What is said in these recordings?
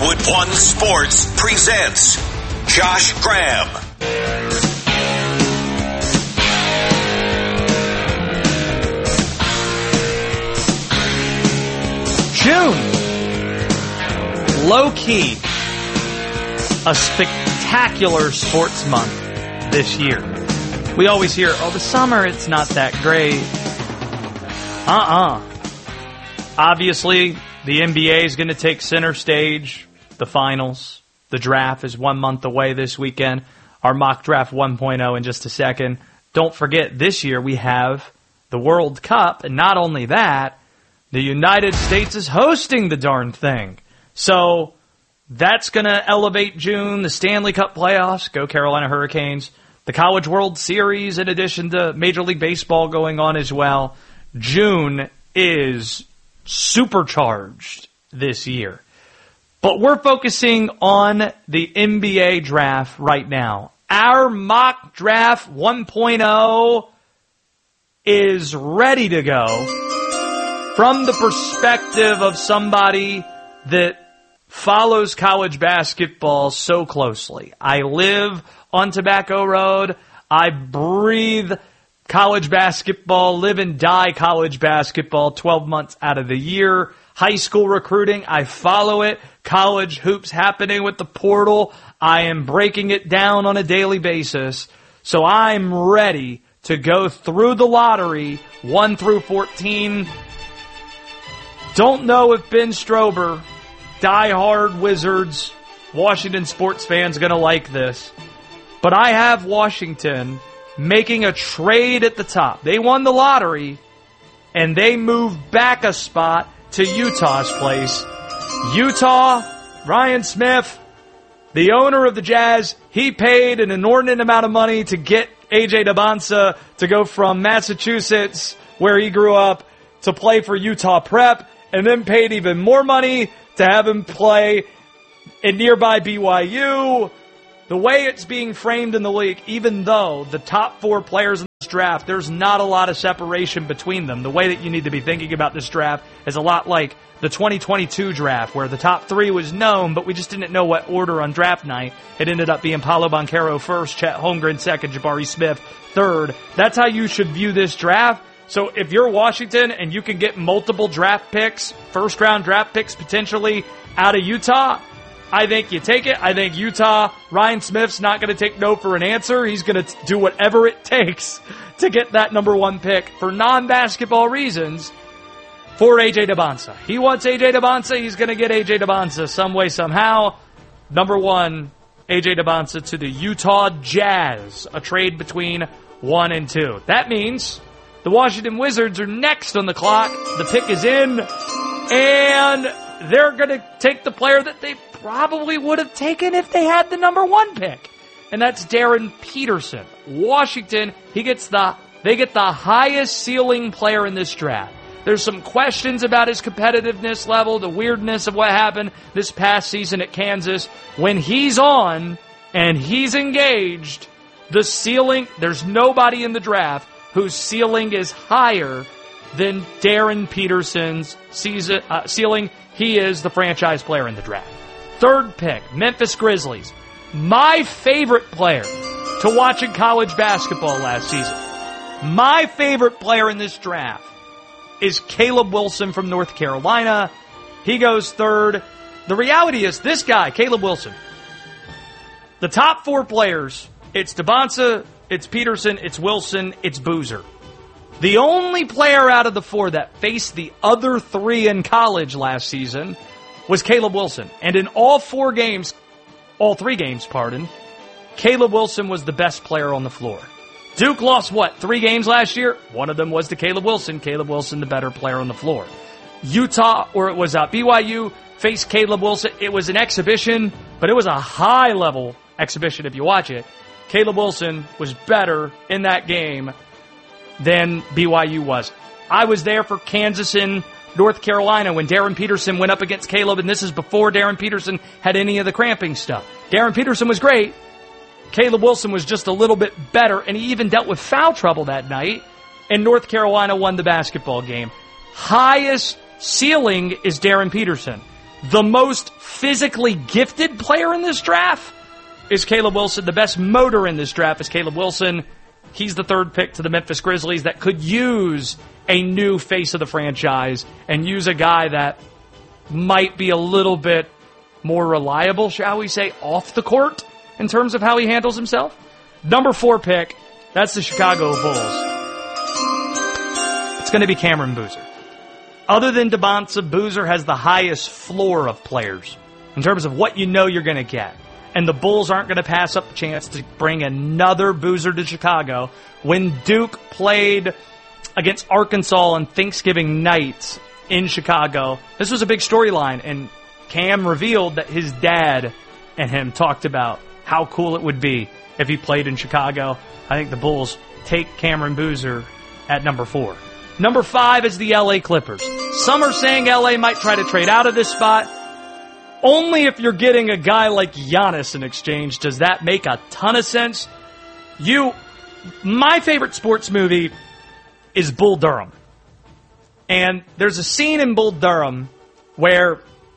Lakewood One Sports presents Josh Graham. June, low-key, a spectacular sports month this year. We always hear, the summer, it's not that great. Obviously, the NBA is going to take center stage, the finals. The draft is 1 month away this weekend. Our mock draft 1.0 in just a second. Don't forget, this year we have the World Cup, and not only that, the United States is hosting the darn thing. So that's going to elevate June. The Stanley Cup playoffs, go Carolina Hurricanes. The College World Series, in addition to Major League Baseball going on as well. June is supercharged this year. But we're focusing on the NBA draft right now. Our mock draft 1.0 is ready to go. From the perspective of somebody that follows college basketball so closely. I live on Tobacco Road. I breathe college basketball, live and die college basketball 12 months out of the year. High school recruiting, I follow it. College hoops happening with the portal. I am breaking it down on a daily basis. So I'm ready to go through the lottery 1 through 14. Don't know if Ben Strober, diehard Wizards, Washington sports fans, going to like this. But I have Washington making a trade at the top. They won the lottery, and they moved back a spot to Utah's place. Utah, Ryan Smith, the owner of the Jazz, he paid an inordinate amount of money to get A.J. Dybantsa to go from Massachusetts, where he grew up, to play for Utah Prep, and then paid even more money to have him play in nearby BYU. The way it's being framed in the league, even though the top 4 players in this draft, there's not a lot of separation between them. The way that you need to be thinking about this draft is a lot like the 2022 draft, where the top 3 was known, but we just didn't know what order on draft night. It ended up being Paolo Banchero first, Chet Holmgren second, Jabari Smith third. That's how you should view this draft. So if you're Washington and you can get multiple draft picks, first-round draft picks potentially out of Utah, I think you take it. I think Utah, Ryan Smith's not going to take no for an answer. He's going to do whatever it takes to get that number 1 pick for non-basketball reasons for A.J. Dybantsa. He wants A.J. Dybantsa. He's going to get A.J. Dybantsa some way, somehow. Number 1, A.J. Dybantsa to the Utah Jazz, a trade between 1 and 2. That means the Washington Wizards are next on the clock. The pick is in, and they're going to take the player that they probably would have taken if they had the number 1 pick, and that's Darren Peterson. Washington, they get the highest ceiling player in this draft. There's some questions about his competitiveness level, the weirdness of what happened this past season at Kansas. When he's on and he's engaged, the ceiling, there's nobody in the draft whose ceiling is higher than Darren Peterson's ceiling. He is the franchise player in the draft. 3rd pick, Memphis Grizzlies. My favorite player to watch in college basketball last season. My favorite player in this draft is Caleb Wilson from North Carolina. He goes 3rd. The reality is this guy, Caleb Wilson, the top 4 players, it's Dybantsa, it's Peterson, it's Wilson, it's Boozer. The only player out of the 4 that faced the other 3 in college last season was Caleb Wilson. And in all 3 games, Caleb Wilson was the best player on the floor. Duke lost, 3 games last year? One of them was to Caleb Wilson. Caleb Wilson, the better player on the floor. BYU faced Caleb Wilson. It was an exhibition, but it was a high-level exhibition if you watch it. Caleb Wilson was better in that game than BYU was. I was there for Kansas and North Carolina when Darren Peterson went up against Caleb, and this is before Darren Peterson had any of the cramping stuff. Darren Peterson was great. Caleb Wilson was just a little bit better, and he even dealt with foul trouble that night, and North Carolina won the basketball game. Highest ceiling is Darren Peterson. The most physically gifted player in this draft is Caleb Wilson. The best motor in this draft is Caleb Wilson. He's the third pick to the Memphis Grizzlies that could use a new face of the franchise and use a guy that might be a little bit more reliable, shall we say, off the court in terms of how he handles himself. Number 4 pick, that's the Chicago Bulls. It's going to be Cameron Boozer. Other than DeMonsa, Boozer has the highest floor of players in terms of what you know you're going to get. And the Bulls aren't going to pass up the chance to bring another Boozer to Chicago. When Duke played against Arkansas on Thanksgiving night in Chicago, this was a big storyline, and Cam revealed that his dad and him talked about how cool it would be if he played in Chicago. I think the Bulls take Cameron Boozer at number 4. Number 5 is the LA Clippers. Some are saying LA might try to trade out of this spot. Only if you're getting a guy like Giannis in exchange does that make a ton of sense. My favorite sports movie is Bull Durham. And there's a scene in Bull Durham where,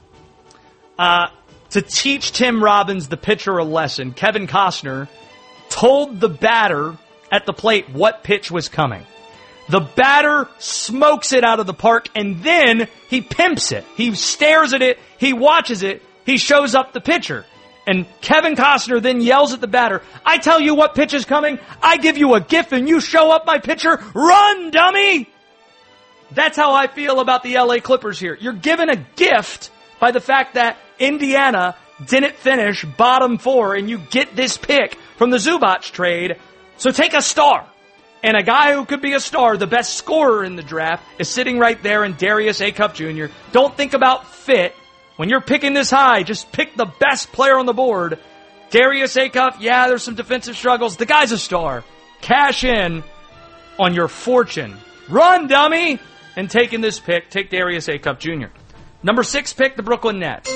to teach Tim Robbins, the pitcher, a lesson, Kevin Costner told the batter at the plate what pitch was coming. The batter smokes it out of the park, and then he pimps it. He stares at it, he watches it, he shows up the pitcher. And Kevin Costner then yells at the batter, I tell you what pitch is coming, I give you a gift and you show up my pitcher, run, dummy! That's how I feel about the LA Clippers here. You're given a gift by the fact that Indiana didn't finish bottom 4, and you get this pick from the Zubac trade, so take a star. And a guy who could be a star, the best scorer in the draft, is sitting right there in Darius Acuff Jr. Don't think about fit. When you're picking this high, just pick the best player on the board. Darius Acuff, yeah, there's some defensive struggles. The guy's a star. Cash in on your fortune. Run, dummy! And taking this pick, take Darius Acuff Jr. Number 6 pick, the Brooklyn Nets.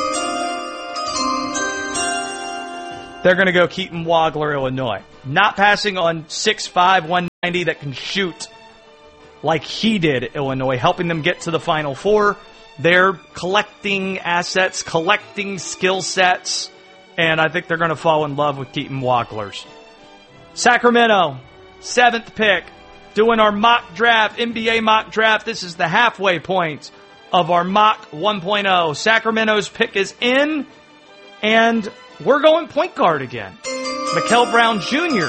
They're going to go Keaton Wagler, Illinois. Not passing on 6'5", 190 that can shoot like he did at Illinois, helping them get to the Final Four. They're collecting assets, collecting skill sets, and I think they're going to fall in love with Keaton Waglers. Sacramento, 7th pick, doing our mock draft, NBA mock draft. This is the halfway point of our mock 1.0. Sacramento's pick is in, and we're going point guard again. Mikal Brown Jr.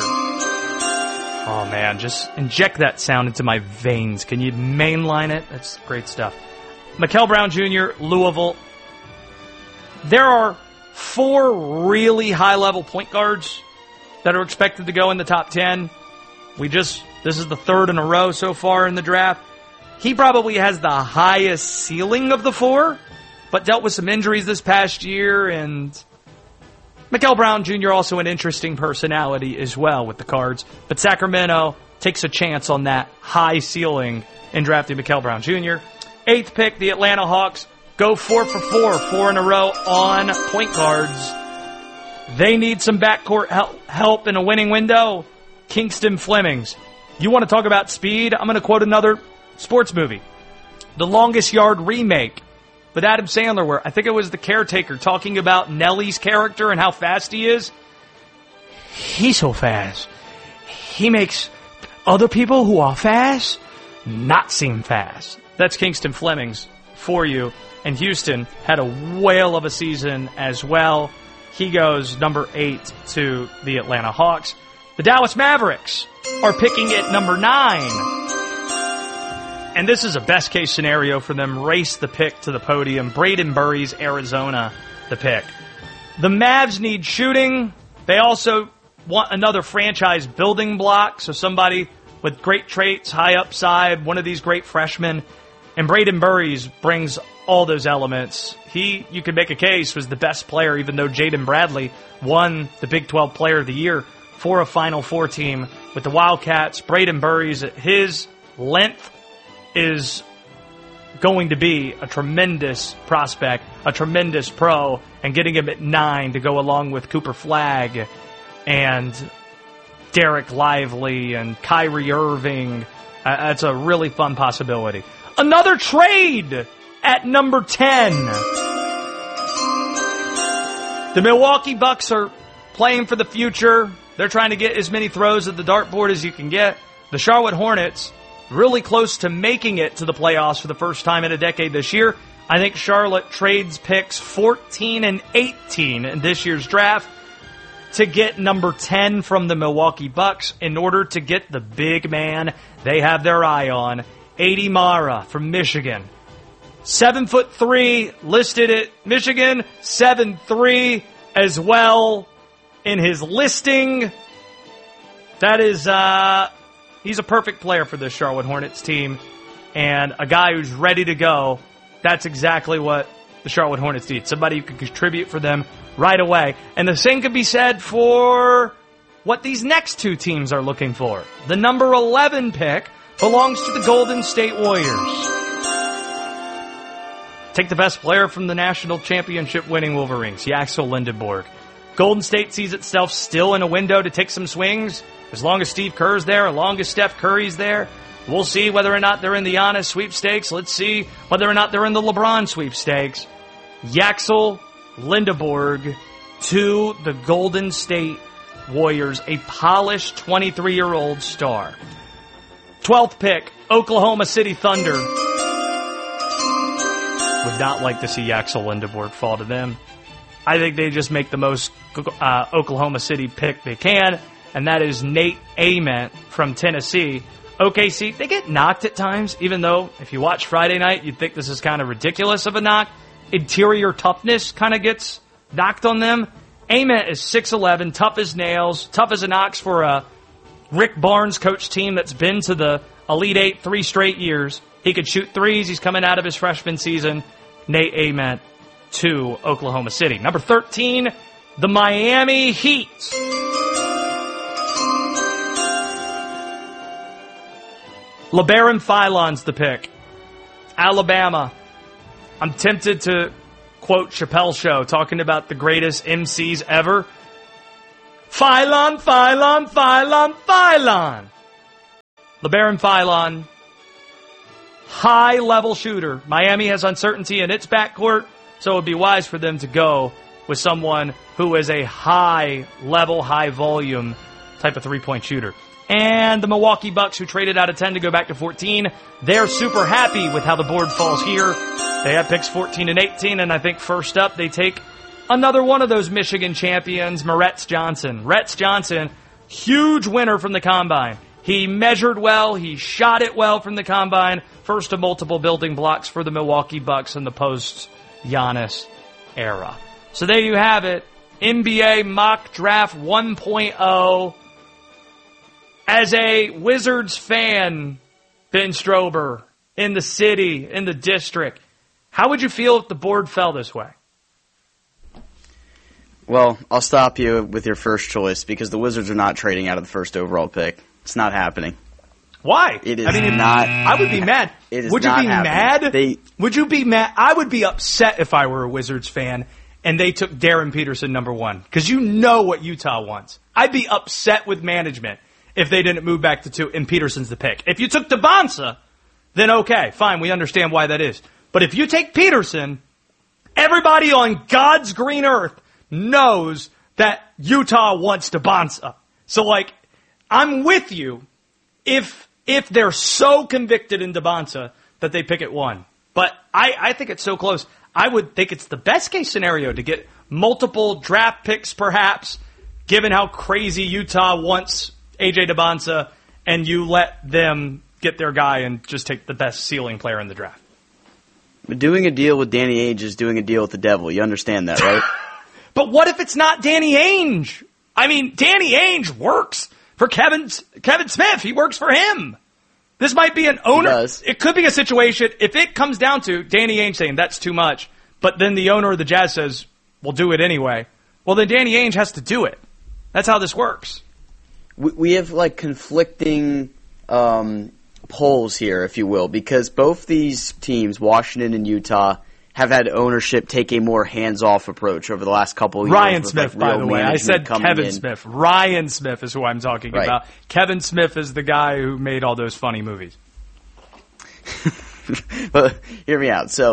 Oh, man, just inject that sound into my veins. Can you mainline it? That's great stuff. Mikal Brown Jr., Louisville. There are 4 really high-level point guards that are expected to go in the top 10. This is the 3rd in a row so far in the draft. He probably has the highest ceiling of the 4, but dealt with some injuries this past year, and Mikal Brown Jr. also an interesting personality as well with the Cards. But Sacramento takes a chance on that high ceiling in drafting Mikal Brown Jr. 8th pick, the Atlanta Hawks go 4 for 4 in a row on point guards. They need some backcourt help in a winning window. Kingston Flemings. You want to talk about speed? I'm going to quote another sports movie. The Longest Yard remake with Adam Sandler, where I think it was The Caretaker talking about Nelly's character and how fast he is. He's so fast. He makes other people who are fast not seem fast. That's Kingston Flemings for you. And Houston had a whale of a season as well. He goes number 8 to the Atlanta Hawks. The Dallas Mavericks are picking at number 9. And this is a best-case scenario for them. Race the pick to the podium. Braden Burries, Arizona, the pick. The Mavs need shooting. They also want another franchise building block, so somebody with great traits, high upside, one of these great freshmen. And Braden Burries brings all those elements. He, you could make a case, was the best player, even though Jaden Bradley won the Big 12 Player of the Year for a Final Four team with the Wildcats. Braden Burries, his length is going to be a tremendous prospect, a tremendous pro, and getting him at 9 to go along with Cooper Flagg and Derek Lively and Kyrie Irving. That's a really fun possibility. Another trade at number 10. The Milwaukee Bucks are playing for the future. They're trying to get as many throws at the dartboard as you can get. The Charlotte Hornets, really close to making it to the playoffs for the first time in a decade this year. I think Charlotte trades picks 14 and 18 in this year's draft to get number 10 from the Milwaukee Bucks in order to get the big man they have their eye on, Adi Mara from Michigan. 7'3", listed at Michigan, 7'3" as well in his listing. That is, he's a perfect player for this Charlotte Hornets team and a guy who's ready to go. That's exactly what the Charlotte Hornets need. Somebody who can contribute for them right away. And the same could be said for what these next two teams are looking for. The number 11 pick belongs to the Golden State Warriors. Take the best player from the national championship winning Wolverines, Yaxel Lindenborg. Golden State sees itself still in a window to take some swings. As long as Steve Kerr's there, as long as Steph Curry's there, we'll see whether or not they're in the Giannis sweepstakes. Let's see whether or not they're in the LeBron sweepstakes. Yaxel Lindenborg to the Golden State Warriors, a polished 23-year-old star. 12th pick, Oklahoma City Thunder. Would not like to see Yaxel Lindenborg fall to them. I think they just make the most Oklahoma City pick they can, and that is Nate Ament from Tennessee. OKC, they get knocked at times, even though if you watch Friday night, you'd think this is kind of ridiculous of a knock. Interior toughness kind of gets knocked on them. Ament is 6'11", tough as nails, tough as an ox for a Rick Barnes coach team that's been to the Elite Eight 3 straight years. He could shoot threes. He's coming out of his freshman season. Nate Ament to Oklahoma City. Number 13, the Miami Heat. LeBaron Philon's the pick. Alabama. I'm tempted to quote Chappelle's Show, talking about the greatest MCs ever. Philon, Philon, Philon, Philon. LeBaron Philon, high-level shooter. Miami has uncertainty in its backcourt, so it would be wise for them to go with someone who is a high-level, high-volume type of three-point shooter. And the Milwaukee Bucks, who traded out of 10 to go back to 14, they're super happy with how the board falls here. They have picks 14 and 18, and I think first up they take another one of those Michigan champions, Moretz Johnson. Retz Johnson, huge winner from the Combine. He measured well, he shot it well from the Combine. First of multiple building blocks for the Milwaukee Bucks in the post-Giannis era. So there you have it. NBA Mock Draft 1.0. As a Wizards fan, Ben Strober, in the city, in the district, how would you feel if the board fell this way? Well, I'll stop you with your first choice because the Wizards are not trading out of the first overall pick. It's not happening. Why? It is not. I would be mad. It is would you not be happening. mad? Would you be mad? I would be upset if I were a Wizards fan and they took Darren Peterson number 1 because you know what Utah wants. I'd be upset with management if they didn't move back to 2 and Peterson's the pick. If you took Bonsa, then okay, fine, we understand why that is. But if you take Peterson, everybody on God's green earth knows that Utah wants Bonsa. So, I'm with you if they're so convicted in Bonsa that they pick at 1. But I think it's so close. I would think it's the best case scenario to get multiple draft picks, perhaps, given how crazy Utah wants A.J. Bonsa, and you let them get their guy and just take the best ceiling player in the draft. But doing a deal with Danny Ainge is doing a deal with the devil. You understand that, right? But what if it's not Danny Ainge? I mean, Danny Ainge works for Kevin Smith. He works for him. This might be an owner. He does. It could be a situation, if it comes down to Danny Ainge saying that's too much, but then the owner of the Jazz says, we'll do it anyway. Well, then Danny Ainge has to do it. That's how this works. We have conflicting polls here, if you will, because both these teams, Washington and Utah, have had ownership take a more hands-off approach over the last couple of years. Ryan Smith, by the way. I said Kevin Smith. Ryan Smith is who I'm talking about. Kevin Smith is the guy who made all those funny movies. But hear me out. So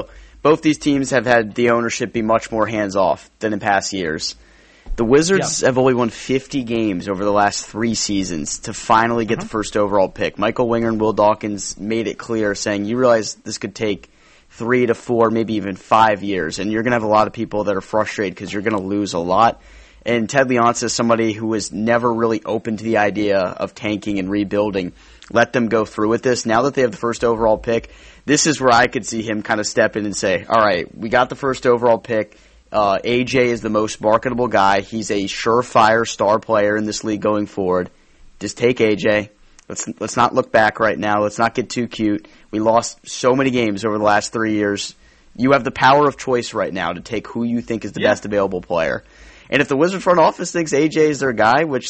both these teams have had the ownership be much more hands-off than in past years. The Wizards have only won 50 games over the last 3 seasons to finally get the first overall pick. Michael Winger and Will Dawkins made it clear, saying, you realize this could take 3 to 4, maybe even 5 years, and you're going to have a lot of people that are frustrated because you're going to lose a lot. And Ted Leonsis is somebody who was never really open to the idea of tanking and rebuilding. Let them go through with this. Now that they have the first overall pick, this is where I could see him kind of step in and say, all right, we got the first overall pick. AJ is the most marketable guy. He's a surefire star player in this league going forward. Just take AJ. Let's not look back right now. Let's not get too cute. We lost so many games over the last 3 years. You have the power of choice right now to take who you think is the best available player. And if the Wizard front office thinks AJ is their guy, which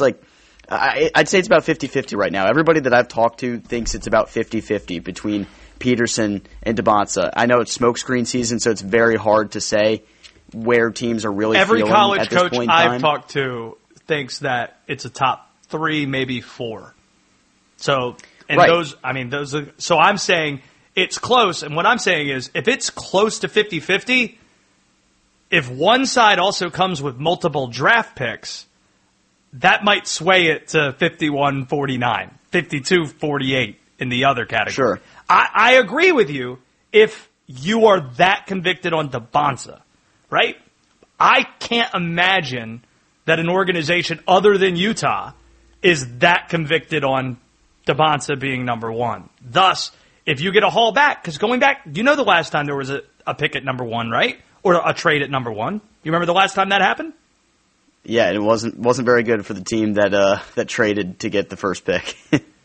I'd say it's about 50-50 right now. Everybody that I've talked to thinks it's about 50-50 between Peterson and DeBonsa. I know it's smokescreen season, so it's very hard to say where teams are really Every feeling college at this coach point in I've time. talked to thinks that it's a top 3, maybe 4. So, and right. So I'm saying it's close, and what I'm saying is if it's close to 50-50, if one side also comes with multiple draft picks, that might sway it to 51-49, 52-48 in the other category. Sure. I agree with you if you are that convicted on DeBonsa, right? I can't imagine that an organization other than Utah is that convicted on DeBonsa being number 1. Thus, if you get a haul back, because going back, you know the last time there was a pick at number 1, right? Or a trade at number 1. You remember the last time that happened? Yeah, it wasn't very good for the team that traded to get the first pick.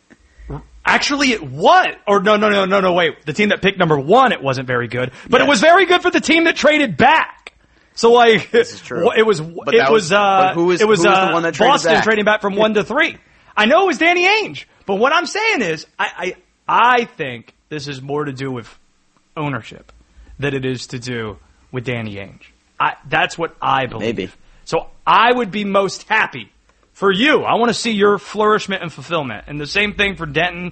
Actually, it was. Or no, wait. The team that picked number 1, it wasn't very good. But It was very good for the team that traded back. So, this is true. It was who was the one that traded Boston back? trading back from 1 to 3. I know it was Danny Ainge. But what I'm saying is, I think this is more to do with ownership than it is to do with Danny Ainge. That's what I believe. Maybe. So I would be most happy for you. I want to see your flourishment and fulfillment. And the same thing for Denton